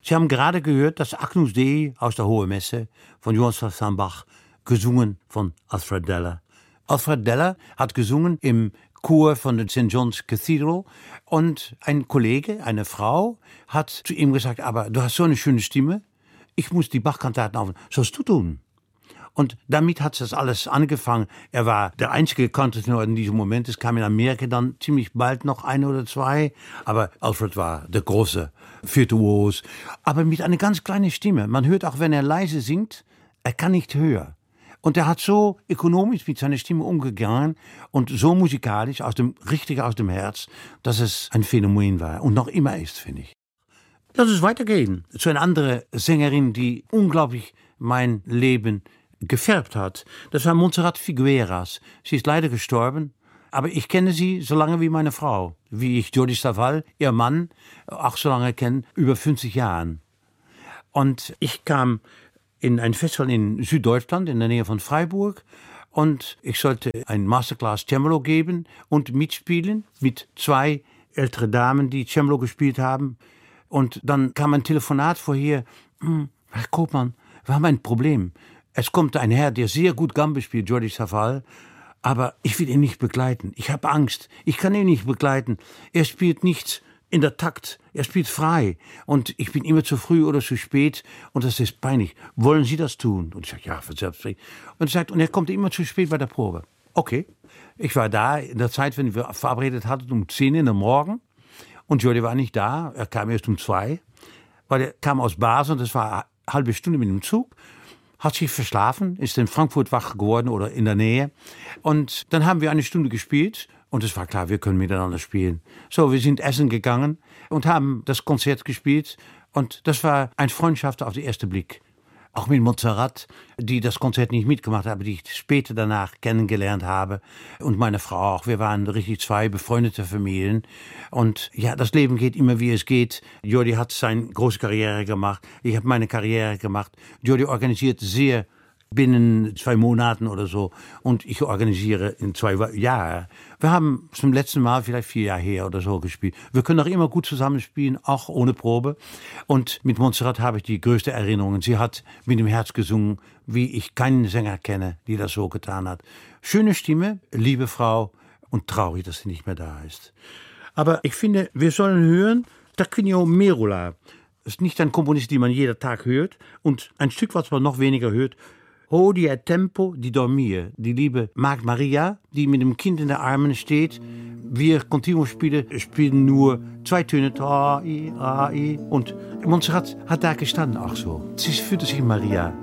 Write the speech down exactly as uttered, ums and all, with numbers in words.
Sie haben gerade gehört, das Agnus Dei aus der Hohen Messe von Johann Sebastian Bach, gesungen von Alfred Deller. Alfred Deller hat gesungen im Chor von der Saint John's Cathedral und ein Kollege, eine Frau, hat zu ihm gesagt, aber du hast so eine schöne Stimme, ich muss die Bach-Kantaten aufnehmen. Sollst du tun? Und damit hat das alles angefangen. Er war der einzige Kontratenor in diesem Moment. Es kam in Amerika dann ziemlich bald noch ein oder zwei. Aber Alfred war der große Virtuos. Aber mit einer ganz kleinen Stimme. Man hört auch, wenn er leise singt, er kann nicht höher. Und er hat so ökonomisch mit seiner Stimme umgegangen und so musikalisch, aus dem, richtig aus dem Herz, dass es ein Phänomen war und noch immer ist, finde ich. Lass uns weitergehen zu einer anderen Sängerin, die unglaublich mein Leben gefärbt hat. Das war Montserrat Figueras. Sie ist leider gestorben, aber ich kenne sie so lange wie meine Frau, wie ich Jordi Savall, ihr Mann, auch so lange kenne, über fünfzig Jahren. Und ich kam in ein Festival in Süddeutschland, in der Nähe von Freiburg, und ich sollte ein Masterclass Cembalo geben und mitspielen mit zwei ältere Damen, die Cembalo gespielt haben. Und dann kam ein Telefonat vorher, hm, Herr Koopman, wir haben ein Problem. Es kommt ein Herr, der sehr gut Gambe spielt, Jordi Savall, aber ich will ihn nicht begleiten. Ich habe Angst. Ich kann ihn nicht begleiten. Er spielt nicht in der Takt. Er spielt frei. Und ich bin immer zu früh oder zu spät. Und das ist peinlich. Wollen Sie das tun? Und ich sage, ja, selbstverständlich. Und er sagt, und er kommt immer zu spät bei der Probe. Okay. Ich war da in der Zeit, wenn wir verabredet hatten, um zehn in der Morgen. Und Jordi war nicht da. Er kam erst um zwei. Weil er kam aus Basel und das war eine halbe Stunde mit dem Zug. Hat sich verschlafen, ist in Frankfurt wach geworden oder in der Nähe. Und dann haben wir eine Stunde gespielt und es war klar, wir können miteinander spielen. So, wir sind essen gegangen und haben das Konzert gespielt und das war eine Freundschaft auf den ersten Blick. Auch mit Montserrat, die das Konzert nicht mitgemacht hat, aber die ich später danach kennengelernt habe. Und meine Frau auch. Wir waren richtig zwei befreundete Familien. Und ja, das Leben geht immer, wie es geht. Jordi hat seine große Karriere gemacht. Ich habe meine Karriere gemacht. Jordi organisiert sehr binnen zwei Monaten oder so. Und ich organisiere in zwei Jahren. Wir haben zum letzten Mal vielleicht vier Jahre her oder so gespielt. Wir können auch immer gut zusammenspielen, auch ohne Probe. Und mit Montserrat habe ich die größte Erinnerung. Sie hat mit dem Herz gesungen, wie ich keinen Sänger kenne, die das so getan hat. Schöne Stimme, liebe Frau und traurig, dass sie nicht mehr da ist. Aber ich finde, wir sollen hören Tarquinio Merola. Das ist nicht ein Komponist, den man jeden Tag hört. Und ein Stück, was man noch weniger hört, Hodie è tempo di dormire, die liebe Magd Maria, die mit dem Kind in den Armen steht. Wir Continuo spielen, spielen nur zwei Töne, A, I, A, I. Und Montserrat hat da gestanden auch so. Sie fühlte sich Maria.